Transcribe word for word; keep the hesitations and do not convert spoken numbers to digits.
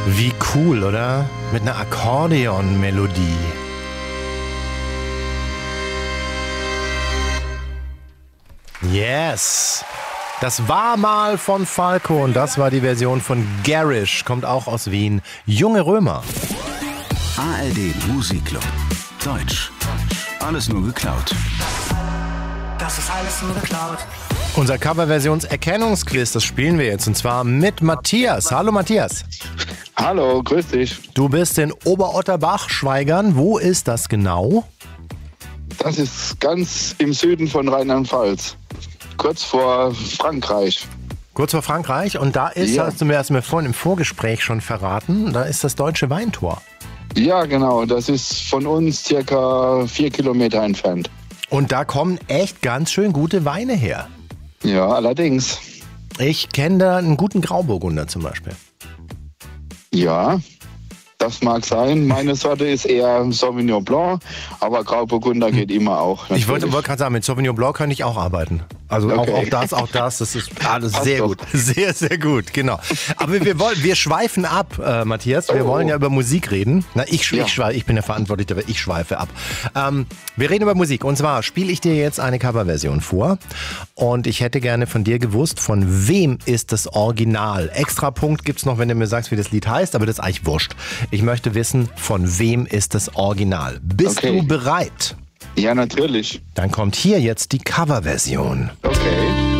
Wie cool, oder? Mit einer Akkordeon-Melodie. Yes! Das war mal von Falco und das war die Version von Garish, kommt auch aus Wien. Junge Römer. A R D Musikclub. Deutsch. Alles nur geklaut. Das ist alles nur geklaut. Unser Coverversions-Erkennungsquiz, das spielen wir jetzt und zwar mit Matthias. Hallo Matthias. Hallo, grüß dich. Du bist in Oberotterbach, Schweigern. Wo ist das genau? Das ist ganz im Süden von Rheinland-Pfalz. Kurz vor Frankreich. Kurz vor Frankreich und da ist, Ja. hast du mir erst mal vorhin im Vorgespräch schon verraten, da ist das Deutsche Weintor. Ja, genau. Das ist von uns circa vier Kilometer entfernt. Und da kommen echt ganz schön gute Weine her. Ja, allerdings. Ich kenne da einen guten Grauburgunder zum Beispiel. Ja, das mag sein. Meine Sorte ist eher Sauvignon Blanc, aber Grauburgunder geht immer auch. Ich wollte, natürlich. wollte gerade sagen, mit Sauvignon Blanc kann ich auch arbeiten. Also Okay. auch, auch das, auch das, das ist alles Passt sehr doch. gut. Sehr, sehr gut, genau. Aber wir wollen, wir schweifen ab, äh, Matthias. Wir Oh. wollen ja über Musik reden. Na, ich, Ja. ich, schweife, ich bin der Verantwortliche, aber ich schweife ab. Ähm, wir reden über Musik. Und zwar spiele ich dir jetzt eine Coverversion vor. Und ich hätte gerne von dir gewusst, von wem ist das Original? Extra Punkt gibt's noch, wenn du mir sagst, wie das Lied heißt, aber das ist eigentlich wurscht. Ich möchte wissen, von wem ist das Original? Bist Okay. du bereit? Ja, natürlich. Dann kommt hier jetzt die Coverversion. Okay.